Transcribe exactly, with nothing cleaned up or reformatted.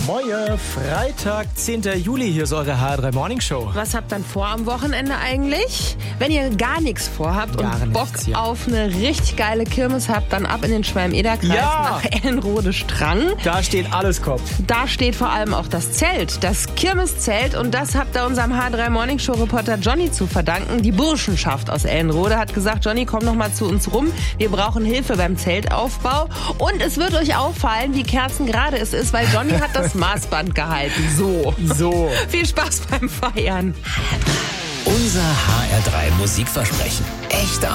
Moje, Freitag, zehnter Juli, hier ist eure H R drei Morning Show. Was habt ihr dann vor am Wochenende eigentlich? Wenn ihr gar nichts vorhabt Gar und Bock nichts, ja. auf eine richtig geile Kirmes habt, dann ab in den Schwalm-Eder-Kreis Ja. nach Ellenrode-Strang. Da steht alles Kopf. Da steht vor allem auch das Zelt, das Kirmeszelt, und das habt ihr unserem H R drei Morning Show Reporter Johnny zu verdanken. Die Burschenschaft aus Ellenrode hat gesagt, Johnny, komm noch mal zu uns rum. Wir brauchen Hilfe beim Zeltaufbau. Und es wird euch auffallen, wie kerzengerade es ist, weil Johnny hat das Maßband gehalten. So. So. Viel Spaß beim Feiern. Unser H R drei Musikversprechen. Echter